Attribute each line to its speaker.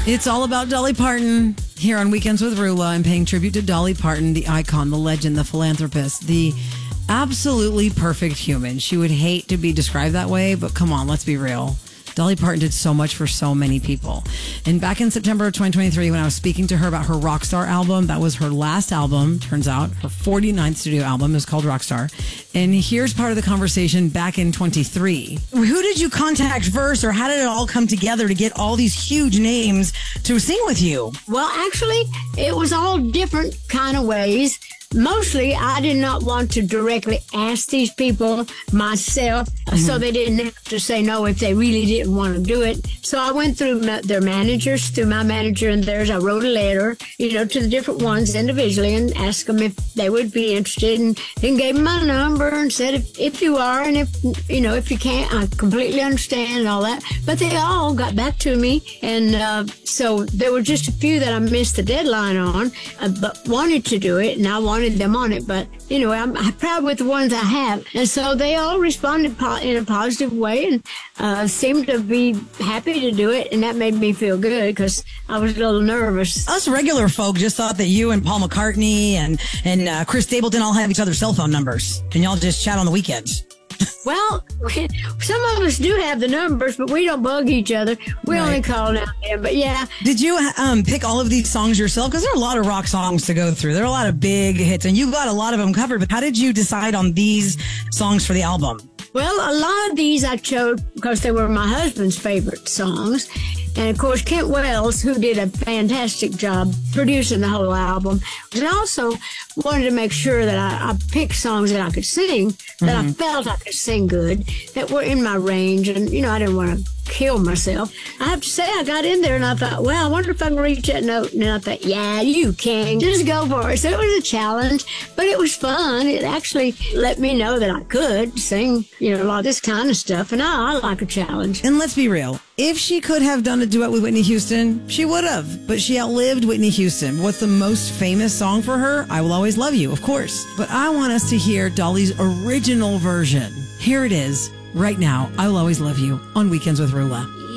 Speaker 1: It's all about Dolly Parton here on Weekends with Rula. I'm paying tribute to Dolly Parton, the icon, the legend, the philanthropist, the absolutely perfect human. She would hate to be described that way, but come on, let's be real. Dolly Parton did so much for so many people. And back in September of 2023, when I was speaking to her about her Rockstar album, that was her last album, turns out. Her 49th studio album is called Rockstar. And here's part of the conversation back in 23.
Speaker 2: Who did you contact first, or how did it all come together to get all these huge names to sing with you?
Speaker 3: Well, actually, it was all different kind of ways. Mostly, I did not want to directly ask these people myself, so they didn't have to say no if they really didn't want to do it. So I went through their managers, through my manager and theirs. I wrote a letter, to the different ones individually and asked them if they would be interested, and then gave them my number and said, if you are, and if you can't, I completely understand and all that. But they all got back to me, and so there were just a few that I missed the deadline on, but wanted to do it, and I wanted them on it, but I'm proud with the ones I have, and so they all responded in a positive way and seemed to be happy to do it, and that made me feel good because I was a little nervous.
Speaker 2: Us regular folk just thought that you and Paul McCartney and Chris Stapleton all have each other's cell phone numbers, and y'all just chat on the weekends.
Speaker 3: Well, some of us do have the numbers, but we don't bug each other. We only call now and then, but yeah.
Speaker 2: Did you pick all of these songs yourself? Because there are a lot of rock songs to go through. There are a lot of big hits, and you've got a lot of them covered. But how did you decide on these songs for the album?
Speaker 3: Well, a lot of these I chose because they were my husband's favorite songs. And, of course, Kent Wells, who did a fantastic job producing the whole album. And I also wanted to make sure that I picked songs that I could sing, that I felt I could sing good, that were in my range. And, I didn't want to kill myself. I have to say, I got in there and I thought, well, I wonder if I can reach that note. And I thought, yeah, you can. Just go for it. So it was a challenge, but it was fun. It actually let me know that I could sing, a lot of this kind of stuff. And I like a challenge.
Speaker 1: And let's be real. If she could have done a duet with Whitney Houston, she would have. But she outlived Whitney Houston. What's the most famous song for her? I Will Always Love You, of course. But I want us to hear Dolly's original version. Here it is. Right now, I Will Always Love You on Weekends with Rula.